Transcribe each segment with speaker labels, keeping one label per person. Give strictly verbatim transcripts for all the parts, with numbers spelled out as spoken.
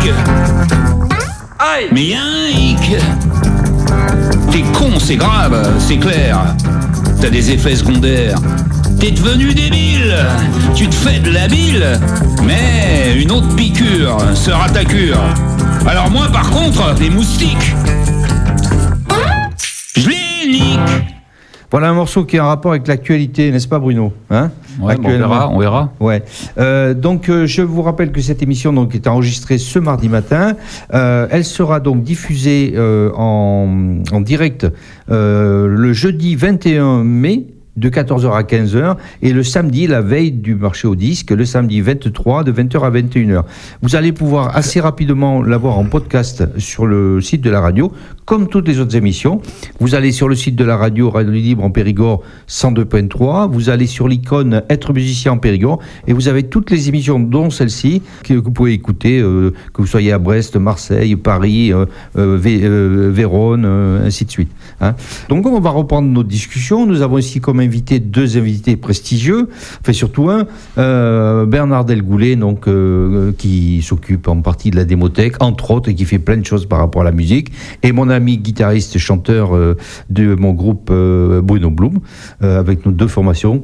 Speaker 1: hic. Aïe. Mais y'a un hic. T'es con, c'est grave, c'est clair. T'as des effets secondaires. T'es devenu débile. Tu te fais de la bile. Mais une autre piqûre sera ta cure. Alors moi, par contre, les moustiques, je les nique.
Speaker 2: Voilà un morceau qui a un rapport avec l'actualité, n'est-ce pas Bruno, hein?
Speaker 3: Ouais, bon, on verra, on verra.
Speaker 2: Ouais. Euh, donc euh, je vous rappelle que cette émission donc est enregistrée ce mardi matin. Euh, elle sera donc diffusée euh, en, en direct euh, le jeudi vingt et un mai. De quatorze heures à quinze heures, et le samedi, la veille du marché au disque, le samedi vingt-trois, de vingt heures à vingt et une heures. Vous allez pouvoir assez rapidement l'avoir en podcast sur le site de la radio, comme toutes les autres émissions. Vous allez sur le site de la radio, Radio Libre en Périgord cent deux point trois, vous allez sur l'icône Être musicien en Périgord, et vous avez toutes les émissions, dont celle-ci, que vous pouvez écouter, euh, que vous soyez à Brest, Marseille, Paris, euh, euh, Vé, euh, Vérone, euh, ainsi de suite. Hein. Donc on va reprendre notre discussion. Nous avons ici comme invité deux invités prestigieux, enfin surtout un, euh, Bernard Delgoulet, donc euh, qui s'occupe en partie de la démothèque, entre autres, et qui fait plein de choses par rapport à la musique, et mon ami guitariste chanteur euh, de mon groupe euh, Bruno Blum, euh, avec nos deux formations.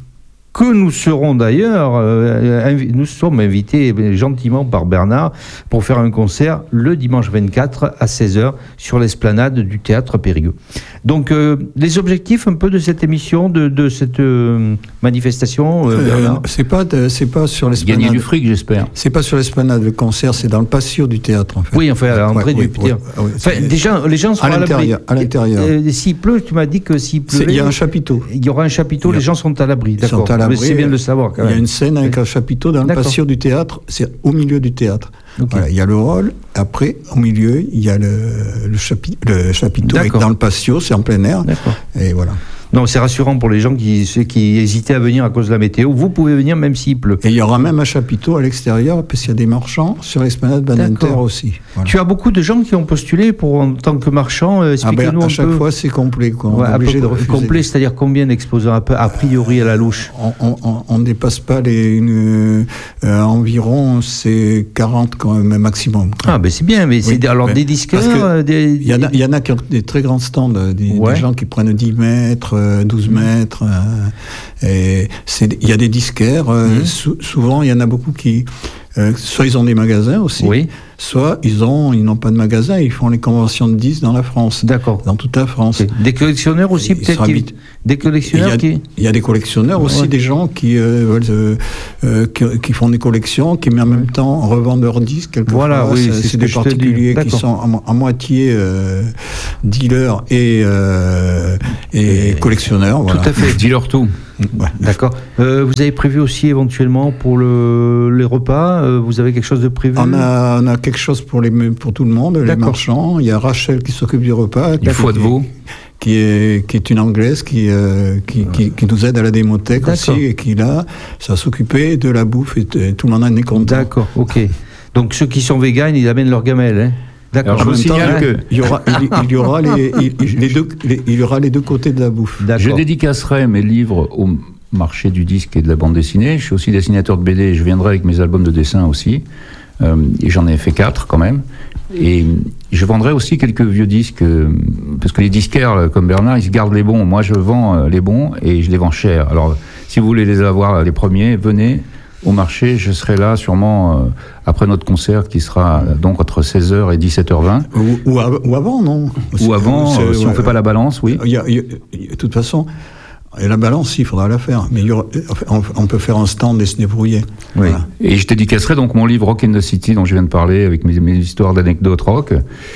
Speaker 2: Que nous serons d'ailleurs, euh, invi- nous sommes invités gentiment par Bernard pour faire un concert le dimanche vingt-quatre à seize heures sur l'esplanade du Théâtre Périgueux. Donc, euh, les objectifs un peu de cette émission, de, de cette euh, manifestation, euh, Bernard.
Speaker 4: Euh, c'est pas, de, c'est pas sur l'esplanade.
Speaker 3: Gagner du fric, j'espère.
Speaker 4: C'est pas sur l'esplanade le concert, c'est dans le patio du théâtre en fait.
Speaker 2: Oui, enfin à l'entrée
Speaker 4: Ouais,
Speaker 2: du
Speaker 4: oui,
Speaker 2: théâtre.
Speaker 4: oui, oui,
Speaker 2: Enfin,
Speaker 4: c'est-
Speaker 2: déjà, les gens sont
Speaker 4: à
Speaker 2: à l'abri.
Speaker 4: l'intérieur, à l'intérieur.
Speaker 2: Euh, s'il pleut, tu m'as dit que s'il
Speaker 4: C'est-
Speaker 2: pleut,
Speaker 4: Il y a un chapiteau.
Speaker 2: il y aura un chapiteau,
Speaker 4: Il y a-
Speaker 2: les gens sont à l'abri.
Speaker 4: Ils
Speaker 2: D'accord.
Speaker 4: sont à l'abri.
Speaker 2: Mais c'est bien de le savoir quand
Speaker 4: Il y a
Speaker 2: même.
Speaker 4: une scène avec un chapiteau dans le
Speaker 2: D'accord.
Speaker 4: patio du théâtre, c'est au milieu du théâtre.
Speaker 2: Ok.
Speaker 4: Voilà, il y a le hall, après, au milieu, il y a le, le, chapi- le chapiteau avec
Speaker 2: D'accord.
Speaker 4: dans le patio, c'est en plein air.
Speaker 2: D'accord.
Speaker 4: Et voilà.
Speaker 2: Non, c'est rassurant pour les gens qui, ceux qui hésitaient à venir à cause de la météo. Vous pouvez venir même s'il pleut.
Speaker 4: Et il y aura même un chapiteau à l'extérieur, parce qu'il y a des marchands sur l'esplanade Banenter
Speaker 2: D'accord.
Speaker 4: aussi. Voilà.
Speaker 2: Tu as beaucoup de gens qui ont postulé pour en tant que marchand. Euh,
Speaker 4: Ah ben,
Speaker 2: expliquez-nous
Speaker 4: à
Speaker 2: un
Speaker 4: chaque
Speaker 2: peu.
Speaker 4: fois, c'est complet. Quoi. On
Speaker 2: Ouais,
Speaker 4: est
Speaker 2: à
Speaker 4: obligé
Speaker 2: peu
Speaker 4: de
Speaker 2: près
Speaker 4: refuser.
Speaker 2: complet, c'est-à-dire combien d'exposants a, peu- a priori à la louche?
Speaker 4: On ne dépasse pas les une, euh, environ c'est quarante quand même maximum.
Speaker 2: Ah ben c'est bien, mais c'est
Speaker 4: Oui,
Speaker 2: des- alors
Speaker 4: mais-
Speaker 2: des disqueurs,
Speaker 4: parce que
Speaker 2: euh, des,
Speaker 4: Il y, en a, il y en a qui ont des très grands stands, des,
Speaker 2: Ouais.
Speaker 4: des gens qui prennent dix mètres, euh, douze mètres. euh, et c'est- il y a des disquaires. euh,
Speaker 2: Mhm.
Speaker 4: sou- souvent, il y en a beaucoup qui, euh, soit ils ont des magasins aussi,
Speaker 2: Oui.
Speaker 4: soit ils ont, ils n'ont pas de magasin, ils font les conventions de disques dans la France,
Speaker 2: D'accord.
Speaker 4: dans toute la France.
Speaker 2: Ok. Des collectionneurs aussi
Speaker 4: Ils
Speaker 2: peut-être
Speaker 4: sont
Speaker 2: qui...
Speaker 4: habit-
Speaker 2: Des
Speaker 4: Il y,
Speaker 2: collectionneurs
Speaker 4: a,
Speaker 2: qui...
Speaker 4: il y a des collectionneurs aussi,
Speaker 2: Ouais.
Speaker 4: des gens qui, euh, veulent, euh, euh, qui, qui font des collections, qui mais en même temps revendent leurs disques. Quelquefois.
Speaker 2: Voilà, oui,
Speaker 4: c'est,
Speaker 2: c'est
Speaker 4: c'est
Speaker 2: ce
Speaker 4: des
Speaker 2: que je te dis.
Speaker 4: particuliers qui
Speaker 2: D'accord.
Speaker 4: sont à, mo- à moitié euh, dealers et, euh, et,
Speaker 2: Et-
Speaker 4: collectionneurs. Voilà.
Speaker 2: Tout à fait.
Speaker 3: Dis-leur tout.
Speaker 4: Ouais.
Speaker 2: D'accord. Euh, vous avez prévu aussi éventuellement pour le, les repas, euh, vous avez quelque chose de prévu?
Speaker 4: On a, on a quelque chose pour, les, pour tout le monde, les
Speaker 2: D'accord.
Speaker 4: marchands. Il y a Rachel qui s'occupe du repas.
Speaker 3: Une fois de veau.
Speaker 4: Qui est, qui est une Anglaise qui, euh, qui, qui, qui nous aide à la démothèque aussi
Speaker 2: D'accord.
Speaker 4: et qui là, ça va s'occuper de la bouffe et, t- tout le monde en est content.
Speaker 2: D'accord, ok. Donc ceux qui sont véganes, ils amènent leur gamelle, hein? D'accord.
Speaker 3: Alors, je
Speaker 4: En
Speaker 3: vous
Speaker 4: même temps,
Speaker 3: signale que-
Speaker 4: il y aura, il, il y aura les, il, il- les deux, les- il y aura les deux côtés de la bouffe.
Speaker 2: D'accord.
Speaker 3: Je dédicacerai mes livres au marché du disque et de la bande dessinée. Je suis aussi dessinateur de B D et je viendrai avec mes albums de dessin aussi. Euh, et j'en ai fait quatre quand même. Et je vendrai aussi quelques vieux disques, euh, parce que les disquaires euh, comme Bernard, ils se gardent les bons. Moi, je vends euh, les bons et je les vends cher. Alors, si vous voulez les avoir, les premiers, venez au marché. Je serai là sûrement euh, après notre concert qui sera euh, donc entre seize heures et dix-sept heures vingt.
Speaker 4: Ou, ou, av- ou avant, non
Speaker 3: Ou avant,
Speaker 4: C'est-
Speaker 3: euh, si on
Speaker 4: ouais,
Speaker 3: ne fait pas la balance, oui.
Speaker 4: il y a- il y a- il y a- de toute façon, et la balance, il faudra la faire. Mais il y aura- on, on peut faire un stand et se débrouiller.
Speaker 2: Oui.
Speaker 4: Voilà.
Speaker 3: Et je dédicacerai donc mon livre Rock in the City dont je viens de parler avec mes, mes histoires d'anecdotes rock,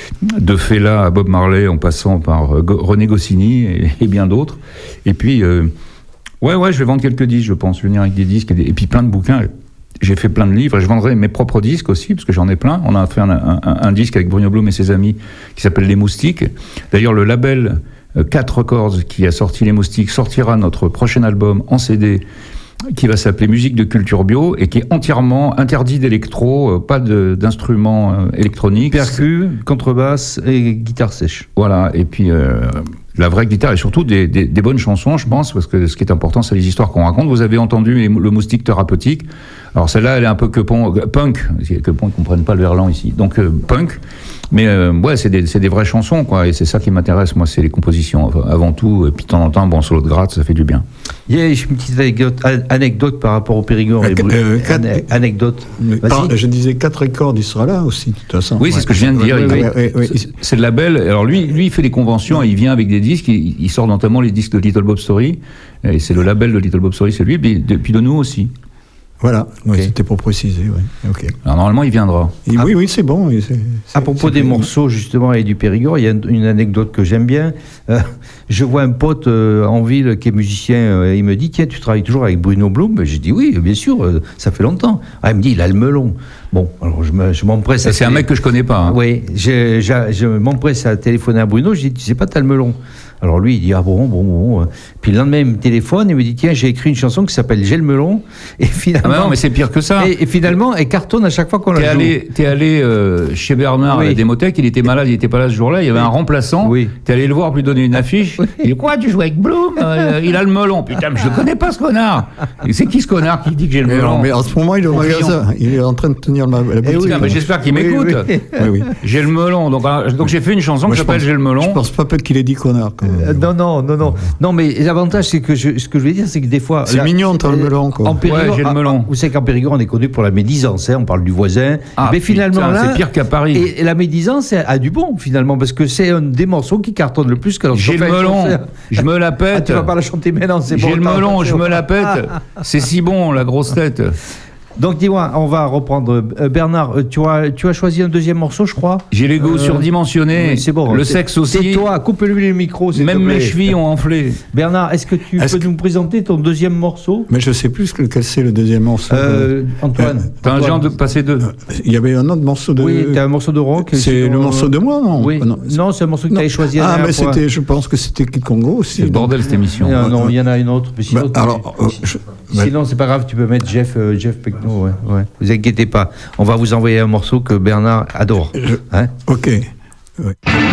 Speaker 3: de Fela à Bob Marley en passant par euh, Go- René Goscinny et, et bien d'autres. Et puis, euh, ouais, ouais, je vais vendre quelques disques, je pense, je vais venir avec des disques et, des- et puis plein de bouquins. J'ai fait plein de livres et je vendrai mes propres disques aussi, parce que j'en ai plein. On a fait un, un- un disque avec Bruno Blum et ses amis qui s'appelle Les Moustiques. D'ailleurs, le label euh, quatre Records qui a sorti Les Moustiques sortira notre prochain album en C D qui va s'appeler Musique de Culture Bio et qui est entièrement interdit d'électro, euh, pas de- d'instruments euh, électroniques.
Speaker 2: Percus, contrebasse et guitare sèche.
Speaker 3: Voilà, et puis euh, la vraie guitare et surtout des, des- des bonnes chansons, je pense, parce que ce qui est important, c'est les histoires qu'on raconte. Vous avez entendu les- le moustique thérapeutique. Alors celle-là, elle est un peu que pon- punk, que pon, ils comprennent pas le verlan ici. Donc euh, punk, mais euh, ouais, c'est des, c'est des vraies chansons, quoi. Et c'est ça qui m'intéresse, moi, c'est les compositions enfin, avant tout. Et puis de temps en temps, bon, solo de gratte, ça fait du bien.
Speaker 2: Il y a une petite anecdote, anecdote par rapport au Périgord.
Speaker 4: Euh,
Speaker 2: et Bru-
Speaker 4: euh, quatre-
Speaker 2: Ane- anecdote.
Speaker 4: Par-
Speaker 2: Vas-y.
Speaker 4: je disais quatre cordes, il sera là aussi, de toute façon.
Speaker 3: Oui, c'est ce que je viens de dire.
Speaker 4: Ouais,
Speaker 3: il-
Speaker 4: ouais, ouais, ouais.
Speaker 3: c'est- C'est le label. Alors lui, lui, il fait des conventions, il vient avec des disques, il, il sort notamment les disques de Little Bob Story. Et c'est le label de Little Bob Story, c'est lui, puis de, puis de nous aussi.
Speaker 4: Voilà, ouais,
Speaker 2: Ok.
Speaker 4: c'était pour préciser. Ouais. Ok.
Speaker 3: Alors normalement, il viendra.
Speaker 4: Et oui, oui, c'est bon. et c'est- c'est-
Speaker 2: À propos
Speaker 4: c'est
Speaker 2: des
Speaker 4: bien.
Speaker 2: morceaux, justement, et du Périgord, il y a une, une anecdote que j'aime bien. Euh, je vois un pote euh, en ville qui est musicien, euh, et il me dit, tiens, tu travailles toujours avec Bruno Blum? J'ai dit, oui, bien sûr, euh, ça fait longtemps. Ah, il me dit, il a le melon. Bon, alors je, me- je m'empresse à...
Speaker 3: C'est un mec que je connais pas. Hein.
Speaker 2: Oui, je, je, je m'empresse à téléphoner à Bruno, je dis, tu sais pas, t'as le melon. Alors lui, il dit, ah bon, bon, bon. Puis le lendemain, il me téléphone et me dit, tiens, j'ai écrit une chanson qui s'appelle J'ai le melon. Et
Speaker 3: Ah
Speaker 2: finalement...
Speaker 3: bah non, mais c'est pire que ça.
Speaker 2: et, et finalement, elle cartonne à chaque fois qu'on
Speaker 3: T'es
Speaker 2: la joue.
Speaker 3: allé, t'es allé euh, chez Bernard
Speaker 2: Oui.
Speaker 3: à la Démothèque, il était malade, il était pas là ce jour-là, il y avait un remplaçant.
Speaker 2: Oui.
Speaker 3: T'es allé le voir pour lui donner une affiche. Il dit quoi, tu joues avec Bloom euh, Il a le melon. Putain, mais je le connais pas ce connard. Et c'est qui ce connard qui dit que j'ai le
Speaker 4: Mais,
Speaker 3: melon
Speaker 4: non, mais en ce moment, il est au
Speaker 3: Mon client.
Speaker 4: magasin. Il est en train de tenir la, la boutique.
Speaker 3: Putain, mais j'espère qu'il
Speaker 4: Oui,
Speaker 3: m'écoute.
Speaker 4: Oui, oui. oui.
Speaker 3: J'ai le melon. Donc, euh, donc j'ai fait une chanson
Speaker 4: Moi,
Speaker 3: qui
Speaker 4: je
Speaker 3: s'appelle
Speaker 4: pense-
Speaker 3: J'ai le melon.
Speaker 4: Je pense pas peut-être qu'il ait dit connard. Quand même.
Speaker 2: Euh, non, non, non, non. Non, mais l'avantage, c'est que je, ce que je veux dire, c'est que des fois.
Speaker 4: C'est
Speaker 2: là,
Speaker 4: mignon, t'as le
Speaker 2: euh,
Speaker 4: melon, quoi.
Speaker 2: En Périgord,
Speaker 3: Ouais, j'ai le
Speaker 2: ah,
Speaker 3: melon.
Speaker 2: ah, vous savez qu'en Périgord, on est connu pour la médisance, hein, on parle du voisin.
Speaker 3: Ah,
Speaker 2: mais finalement,
Speaker 3: putain,
Speaker 2: là.
Speaker 3: c'est pire qu'à Paris.
Speaker 2: Et, et la médisance a, a du bon, finalement, parce que c'est un des morceaux qui cartonne le plus que lorsqu'on
Speaker 3: J'ai le
Speaker 2: fait un
Speaker 3: melon.
Speaker 2: concert.
Speaker 3: Je me la
Speaker 2: Ah,
Speaker 3: pète.
Speaker 2: tu vas pas la chanter maintenant, c'est bon.
Speaker 3: J'ai le
Speaker 2: t'as-
Speaker 3: melon,
Speaker 2: t'as-
Speaker 3: je me la pète. C'est si bon, la grosse tête.
Speaker 2: Donc, dis-moi, on va reprendre. Euh, Bernard, euh, tu as, tu as choisi un deuxième morceau, je crois.
Speaker 3: J'ai l'ego
Speaker 2: Euh,
Speaker 3: surdimensionné.
Speaker 2: Oui, c'est bon.
Speaker 3: Le
Speaker 2: C'est-
Speaker 3: sexe aussi.
Speaker 2: Tais-toi, coupe-lui le micro, s'il te
Speaker 3: Même
Speaker 2: plaît.
Speaker 3: mes chevilles ont enflé.
Speaker 2: Bernard, est-ce que tu
Speaker 4: Est-ce
Speaker 2: peux
Speaker 4: que-
Speaker 2: nous présenter ton deuxième morceau?
Speaker 4: Mais je sais plus quel c'est le deuxième morceau.
Speaker 2: Euh, Antoine.
Speaker 3: T'as un
Speaker 2: Antoine.
Speaker 3: genre de passer deux.
Speaker 4: Il y avait un autre morceau de.
Speaker 2: Oui, t'as un morceau de rock.
Speaker 4: C'est
Speaker 2: sinon,
Speaker 4: le morceau de moi, non
Speaker 2: Oui,
Speaker 4: Non,
Speaker 2: non, c'est un morceau que tu avais choisi la
Speaker 4: Ah,
Speaker 2: dernière
Speaker 4: mais
Speaker 2: fois.
Speaker 4: c'était, je pense que c'était Kid Congo aussi.
Speaker 3: C'est le
Speaker 4: donc.
Speaker 3: bordel cette émission.
Speaker 2: Non, non, il y en a une autre. Mais sinon,
Speaker 4: Bah,
Speaker 2: tu-
Speaker 4: alors, euh, je- bah,
Speaker 2: sinon c'est pas grave, tu peux mettre Jeff, euh, Jeff Pecno. Ouais, ouais. Vous inquiétez pas. On va vous envoyer un morceau que Bernard adore.
Speaker 4: je-
Speaker 2: Hein
Speaker 4: ok. Ouais.